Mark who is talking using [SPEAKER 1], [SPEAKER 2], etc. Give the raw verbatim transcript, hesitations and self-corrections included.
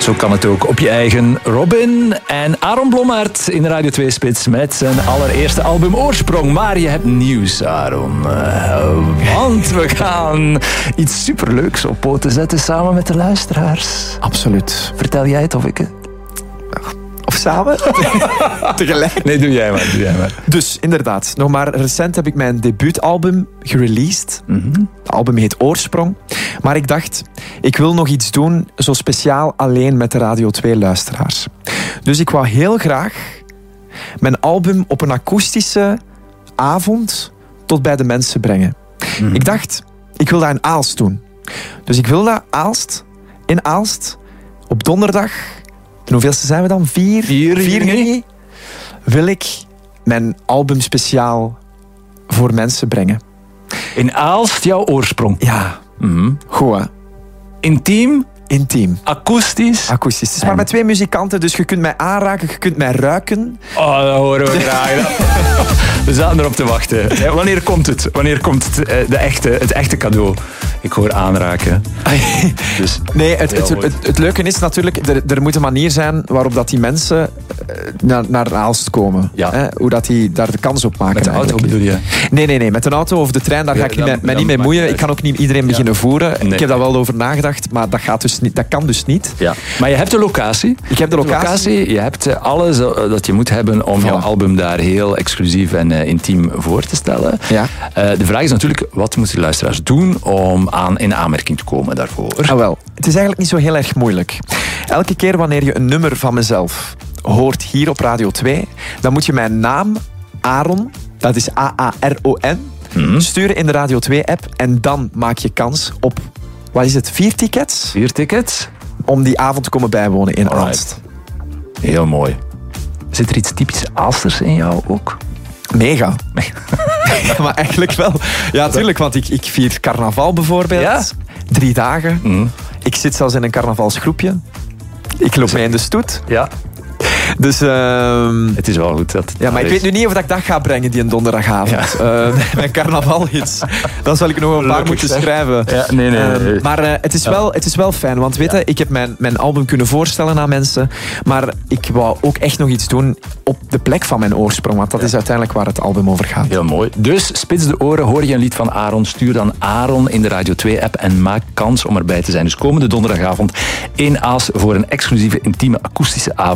[SPEAKER 1] Zo kan het ook op je eigen. Robin en Aaron Blommaert in de Radio twee Spits met zijn allereerste album Oorsprong. Maar je hebt nieuws, Aaron. Uh, want we gaan iets superleuks op poten zetten samen met de luisteraars.
[SPEAKER 2] Absoluut.
[SPEAKER 1] Vertel jij het of ik het?
[SPEAKER 2] Of samen? Tegelijk.
[SPEAKER 1] Nee, doe jij maar, doe jij maar.
[SPEAKER 2] Dus inderdaad, nog maar recent heb ik mijn debuutalbum gereleased.
[SPEAKER 1] Mm-hmm.
[SPEAKER 2] Het album heet Oorsprong. Maar ik dacht, ik wil nog iets doen zo speciaal alleen met de Radio twee luisteraars. Dus ik wou heel graag mijn album op een akoestische avond tot bij de mensen brengen. Mm-hmm. Ik dacht, ik wil dat in Aalst doen. Dus ik wil dat Aalst, in Aalst, op donderdag... En hoeveelste zijn we dan? Vier?
[SPEAKER 1] Vier,
[SPEAKER 2] Vier juni. Wil ik mijn album speciaal voor mensen brengen.
[SPEAKER 1] In Aalst, jouw Oorsprong.
[SPEAKER 2] Ja.
[SPEAKER 1] Mm-hmm.
[SPEAKER 2] Goed, hè?
[SPEAKER 1] Intiem.
[SPEAKER 2] Intiem.
[SPEAKER 1] Akoestisch.
[SPEAKER 2] Akoestisch. Het is maar met twee muzikanten, dus je kunt mij aanraken, je kunt mij ruiken.
[SPEAKER 1] Oh, dat horen we graag. We zaten erop te wachten. Ja, wanneer komt het? Wanneer komt het, de echte, het echte cadeau? Ik hoor aanraken. Dus,
[SPEAKER 2] nee, het, het, het, het, het leuke is natuurlijk, er, er moet een manier zijn waarop dat die mensen naar, naar Aalst komen.
[SPEAKER 1] Ja.
[SPEAKER 2] Hè? Hoe dat die daar de kans op maken.
[SPEAKER 1] Met de auto
[SPEAKER 2] eigenlijk.
[SPEAKER 1] bedoel je?
[SPEAKER 2] Nee, nee, nee. Met een auto of de trein, daar
[SPEAKER 1] Ja,
[SPEAKER 2] ga ik
[SPEAKER 1] dan,
[SPEAKER 2] niet, mij
[SPEAKER 1] dan
[SPEAKER 2] niet mee moeien. Ik kan ook niet iedereen beginnen
[SPEAKER 1] ja.
[SPEAKER 2] voeren.
[SPEAKER 1] Nee.
[SPEAKER 2] Ik heb daar wel over nagedacht, maar dat, gaat dus niet, dat kan dus niet.
[SPEAKER 1] Ja. Maar je hebt de locatie.
[SPEAKER 2] Ik heb de locatie.
[SPEAKER 1] De locatie je hebt alles dat je moet hebben om voilà. jouw album daar heel exclusief en uh, intiem voor te stellen.
[SPEAKER 2] Ja.
[SPEAKER 1] Uh, de vraag is natuurlijk, wat moeten de luisteraars doen om aan in aanmerking te komen daarvoor?
[SPEAKER 2] Ah, wel. Het is eigenlijk niet zo heel erg moeilijk. Elke keer wanneer je een nummer van mezelf hoort hier op Radio twee, dan moet je mijn naam, Aaron, dat is A A R O N, hmm. sturen in de Radio twee app en dan maak je kans op, wat is het, vier tickets?
[SPEAKER 1] Vier tickets?
[SPEAKER 2] Om die avond te komen bijwonen in Aalst.
[SPEAKER 1] Heel mooi. Zit er iets typisch Aalsters in jou ook?
[SPEAKER 2] Mega. Ja, maar eigenlijk wel. Ja, tuurlijk, want ik, ik vier carnaval bijvoorbeeld.
[SPEAKER 1] Ja?
[SPEAKER 2] Drie dagen.
[SPEAKER 1] Mm.
[SPEAKER 2] Ik zit zelfs in een carnavalsgroepje. Ik loop mee in de stoet.
[SPEAKER 1] Ja.
[SPEAKER 2] Dus, uh,
[SPEAKER 1] het is wel goed. Dat
[SPEAKER 2] ja, maar ik weet nu niet of ik dat ga brengen, die een donderdagavond. Ja. Uh, mijn carnavalhits. Dan zal ik nog een paar Leuk, moeten zeg. schrijven.
[SPEAKER 1] Ja, nee, nee, nee.
[SPEAKER 2] Uh, maar uh, het, is
[SPEAKER 1] ja.
[SPEAKER 2] wel, het is wel fijn, want weet je, ja. ik heb mijn, mijn album kunnen voorstellen aan mensen, maar ik wou ook echt nog iets doen op de plek van mijn oorsprong, want dat ja. is uiteindelijk waar het album over gaat.
[SPEAKER 1] Heel mooi. Dus spits de oren, hoor je een lied van Aaron, stuur dan Aaron in de Radio twee app en maak kans om erbij te zijn. Dus komende donderdagavond in Aalst voor een exclusieve, intieme, akoestische avond.